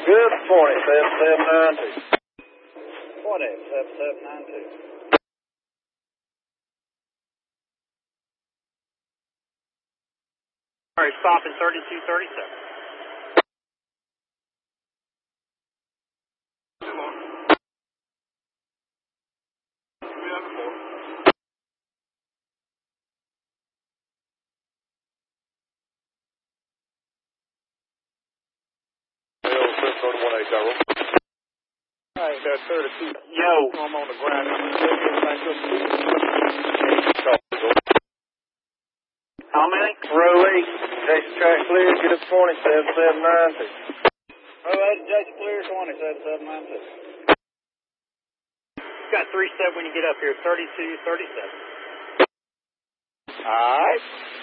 Good morning, 7792. 7792. All right, stopping 3237. I ain't got 32. Yo. I'm on the ground. How many? Row 8, Jason track clear, get up 7792. Row 8, Jason clear, 2792. Got 37 when you get up here, 3237. All right.